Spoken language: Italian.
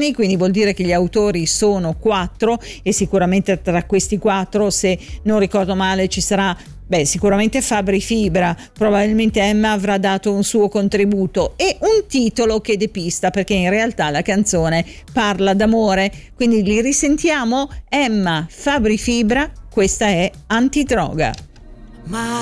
canzoni, quindi vuol dire che gli autori sono 4 e sicuramente tra questi 4, se non ricordo male, ci sarà sicuramente Fabri Fibra, probabilmente Emma avrà dato un suo contributo e un titolo che depista, perché in realtà la canzone parla d'amore. Quindi li risentiamo: Emma, Fabri Fibra, questa è Antidroga. Ma